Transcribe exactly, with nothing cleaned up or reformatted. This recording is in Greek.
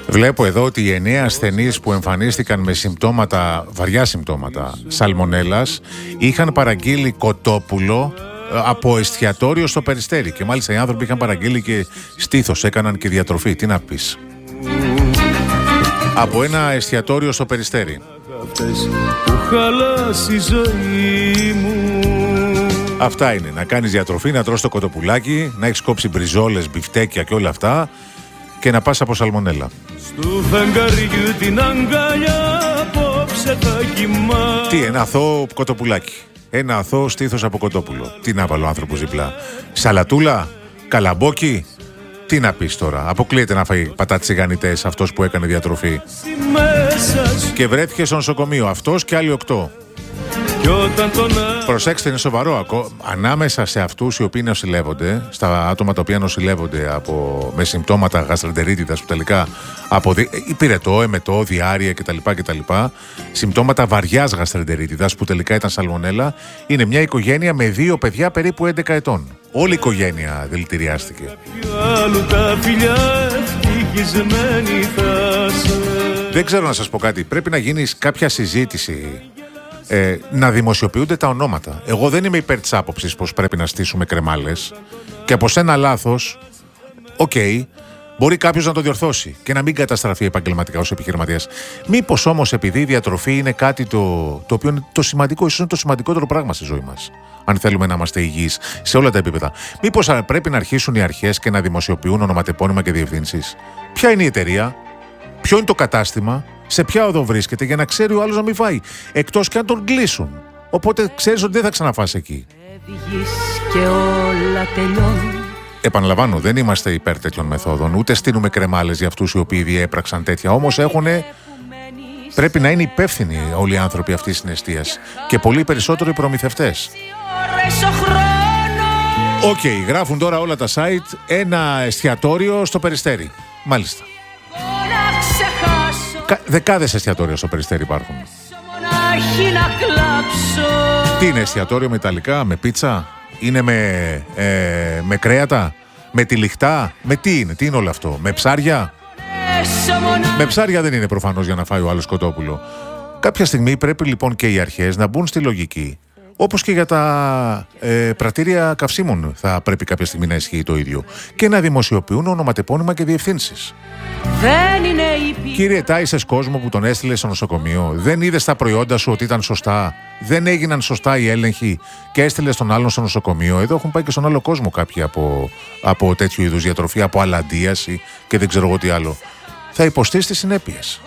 Βλέπω εδώ ότι οι εννέα ασθενείς που εμφανίστηκαν με συμπτώματα, βαριά συμπτώματα σαλμονέλας είχαν παραγγείλει κοτόπουλο από εστιατόριο στο Περιστέρι. Και μάλιστα οι άνθρωποι είχαν παραγγείλει και στήθος, έκαναν και διατροφή. Τι να πεις. Από ένα εστιατόριο στο Περιστέρι. Αυτά είναι. Να κάνεις διατροφή, να τρως το κοτοπουλάκι, να έχεις κόψει μπριζόλες, μπιφτέκια και όλα αυτά και να πας από σαλμονέλα. Τι, ένα αθώο κοτοπουλάκι. Ένα αθώο στήθος από κοτόπουλο. Τι να βάλω άνθρωπος διπλά. Σαλατούλα, καλαμπόκι. Τι να πεις τώρα. Αποκλείεται να φάει πατάτες τηγανιτές αυτός που έκανε διατροφή. Και βρέθηκε στο νοσοκομείο αυτός και άλλοι οκτώ. Προσέξτε, είναι σοβαρό. Ανάμεσα σε αυτούς οι οποίοι νοσηλεύονται, στα άτομα τα οποία νοσηλεύονται από, με συμπτώματα γαστρεντερίτιδας που τελικά από πυρετό, εμετό, διάρρεια κτλ, κτλ. Συμπτώματα βαριάς γαστρεντερίτιδας που τελικά ήταν σαλμονέλα, είναι μια οικογένεια με δύο παιδιά περίπου έντεκα ετών. Όλη η οικογένεια δηλητηριάστηκε. Δεν ξέρω να σας πω κάτι. Πρέπει να γίνει κάποια συζήτηση. Ε, να δημοσιοποιούνται τα ονόματα. Εγώ δεν είμαι υπέρ της άποψης πως πρέπει να στήσουμε κρεμάλες και από σένα λάθος, οκ, okay, μπορεί κάποιος να το διορθώσει και να μην καταστραφεί επαγγελματικά ως επιχειρηματίας. Μήπως όμως επειδή η διατροφή είναι κάτι το, το οποίο είναι το σημαντικό, ίσως είναι το σημαντικότερο πράγμα στη ζωή μας, αν θέλουμε να είμαστε υγιείς σε όλα τα επίπεδα, μήπως πρέπει να αρχίσουν οι αρχές και να δημοσιοποιούν ονοματεπώνυμα και διευθύνσεις. Ποια είναι η εταιρεία, ποιο είναι το κατάστημα, σε ποια οδό βρίσκεται, για να ξέρει ο άλλος να μην φάει. Εκτός και αν τον κλείσουν. Οπότε ξέρεις ότι δεν θα ξαναφάς εκεί. Και όλα επαναλαμβάνω, δεν είμαστε υπέρ τέτοιων μεθόδων. Ούτε στείλουμε κρεμάλες για αυτούς οι οποίοι διέπραξαν τέτοια. Όμως έχουνε... πρέπει να είναι υπεύθυνοι όλοι οι άνθρωποι αυτής της εστίας. Και πολύ περισσότερο οι προμηθευτές. Οκ, okay, γράφουν τώρα όλα τα site ένα εστιατόριο στο Περιστέρι. Μάλιστα. Δεκάδες εστιατόρια στο Περιστέρι υπάρχουν. Τι είναι εστιατόριο με ιταλικά, με πίτσα, είναι με, ε, με κρέατα, με τυλιχτά, με τι είναι, τι είναι όλο αυτό, με ψάρια. Με ψάρια δεν είναι προφανώς για να φάει ο άλλος κοτόπουλο. Κάποια στιγμή πρέπει λοιπόν και οι αρχές να μπουν στη λογική. Όπως και για τα ε, πρατήρια καυσίμων θα πρέπει κάποια στιγμή να ισχύει το ίδιο. Και να δημοσιοποιούν ονοματεπώνυμα και διευθύνσεις. Δεν είναι η... Κύριε, τάισες κόσμο που τον έστειλε στο νοσοκομείο, δεν είδες τα προϊόντα σου ότι ήταν σωστά, δεν έγιναν σωστά οι έλεγχοι και έστειλε τον άλλον στο νοσοκομείο. Εδώ έχουν πάει και στον άλλο κόσμο κάποιοι από, από τέτοιου είδους διατροφή, από αλλαντίαση και δεν ξέρω εγώ τι άλλο. Θα υποστείς τις συνέπειες.